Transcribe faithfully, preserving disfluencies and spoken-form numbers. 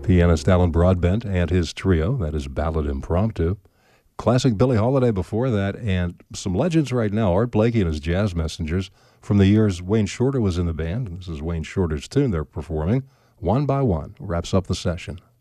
Pianist Alan Broadbent and his trio, that is Ballad Impromptu. Classic Billie Holiday before that, and some legends right now, Art Blakey and his Jazz Messengers from the years Wayne Shorter was in the band. This is Wayne Shorter's tune they're performing. One by One wraps up the session.